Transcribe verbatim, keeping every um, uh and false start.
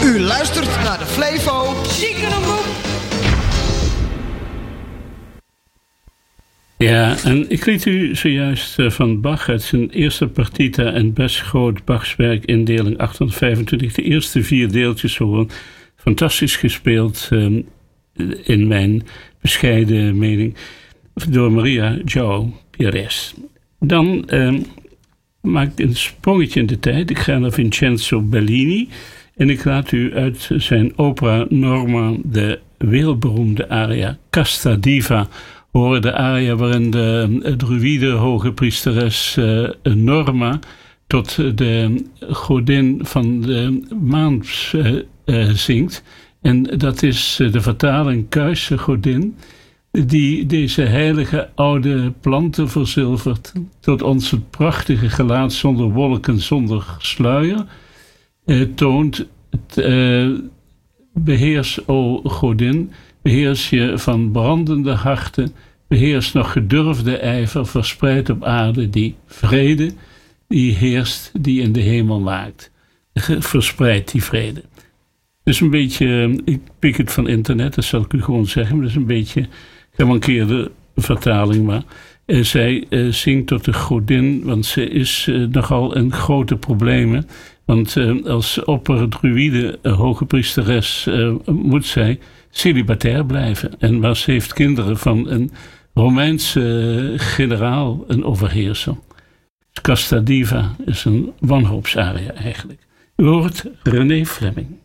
U luistert naar de Flevo Ziekenomroep. Ja, en ik liet u zojuist van Bach uit zijn eerste partita en best groot Bachs werk indeling achthonderdvijfentwintig. De eerste vier deeltjes horen. Fantastisch gespeeld, um, in mijn bescheiden mening, door Maria João Pires. Dan um, maak ik een sprongetje in de tijd. Ik ga naar Vincenzo Bellini en ik laat u uit zijn opera Norma de wereldberoemde aria Casta Diva horen. De aria waarin de druïde hoge priesteres uh, Norma tot de godin van de maan uh, uh, zingt. En dat is uh, de vertaling Kuise godin, die deze heilige oude planten verzilvert tot ons het prachtige gelaat zonder wolken, zonder sluier, uh, toont. Het, uh, beheers, o godin, beheers je van brandende harten, beheers nog gedurfde ijver, verspreid op aarde die vrede, die heerst, die in de hemel maakt. Verspreid die vrede. Dus een beetje, ik pik het van internet, dat zal ik u gewoon zeggen, maar dat is een beetje gemankeerde vertaling, maar uh, zij uh, zingt tot de godin, want ze is uh, nogal een grote problemen. Want uh, als opperdruïde uh, hoge priesteres uh, moet zij celibatair blijven. En maar ze heeft kinderen van een Romeinse uh, generaal, een overheerser. Casta Diva is een wanhoopsaria eigenlijk. U hoort René Fleming.